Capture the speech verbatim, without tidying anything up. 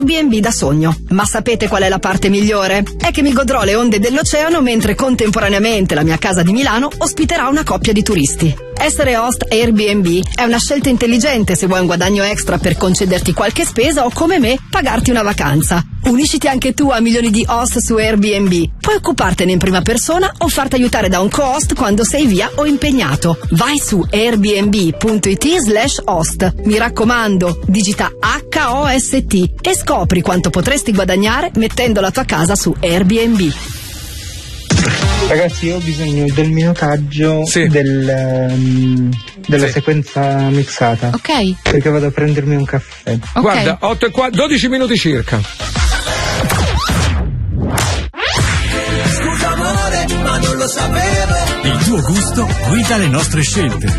bi and bi da sogno. Ma sapete qual è la parte migliore? È che mi godrò le onde dell'oceano mentre contemporaneamente la mia casa di Milano ospiterà una coppia di turisti. Essere host Airbnb è una scelta intelligente se vuoi un guadagno extra per concederti qualche spesa o, come me, pagarti una vacanza. Unisciti anche tu a milioni di host su Airbnb. Puoi occupartene in prima persona o farti aiutare da un co-host quando sei via o impegnato. Vai su airbnb.it slash host. Mi raccomando, digita H O S T e scopri quanto potresti guadagnare mettendo la tua casa su Airbnb. Ragazzi, io ho bisogno del minutaggio Sì. del, um, della Sì. sequenza mixata. Ok. Perché vado a prendermi un caffè. Ok. Guarda, otto e qua, dodici minuti circa. Scusa amore, ma non lo sapevo. Il tuo gusto guida le nostre scelte.